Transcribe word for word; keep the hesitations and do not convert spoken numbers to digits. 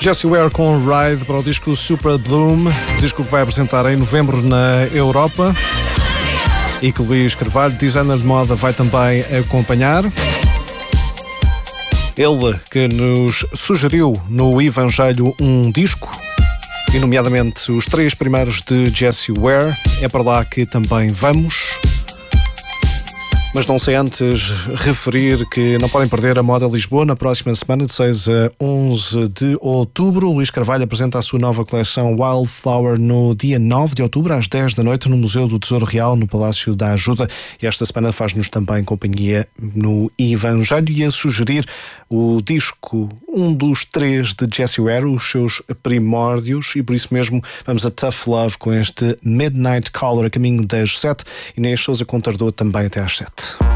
Jessie Ware com Ride para o disco Super Bloom, disco que vai apresentar em novembro na Europa e que Luís Carvalho, designer de moda, vai também acompanhar. Ele que nos sugeriu no Evangelho um disco, e nomeadamente os três primeiros de Jessie Ware. É para lá que também vamos. Mas não sei antes referir que não podem perder a Moda Lisboa na próxima semana, de seis a onze de outubro. O Luís Carvalho apresenta a sua nova coleção Wildflower no dia nove de outubro, às dez da noite, no Museu do Tesouro Real, no Palácio da Ajuda. E esta semana faz-nos também companhia no Evangelho e a sugerir o disco, um dos três de Jessie Ware, os seus primórdios, e por isso mesmo vamos a Tough Love com este Midnight Caller a caminho das sete. Inês Sousa com Tardou também até às sete.